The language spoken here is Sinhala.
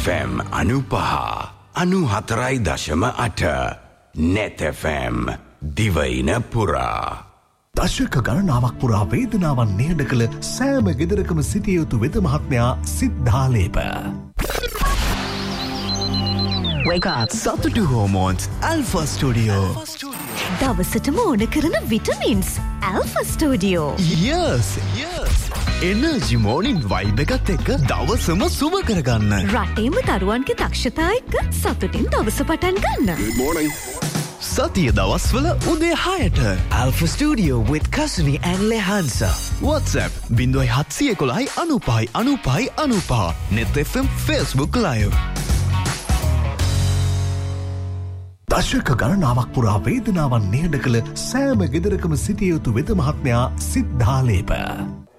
FM 95.4.8 Net FM දිවයින පුරා දශක ගණනාවක් පුරා වේදනාවන් නිහඬ කළ සෑම ගෙදරකම සිටිය යුතු වෙද මහත්මයා සිද්ධාලේප. Wake up. Satutu Hormones Alpha Studio. දවසටම ඕන කරන vitamins Alpha Studio. Yes. Energy morning vibe එකත් එක්ක දවසම සුබ කරගන්න. රටේම දරුවන්ගේ දක්ෂතා එක්ක සතුටින් දවස පටන් ගන්න. Good morning. සතිය දවස්වල උදේ 6ට Alpha Studio with Kasuni and Lehansa. WhatsApp 0711 Net FM Facebook Live. දශක ගණනාවක් පුරා වේදනාවන් නිහඬ කළ සෑම ගෙදරකම සිටිය යුතු වෙද මහත්මයා සිද්ධාලේප.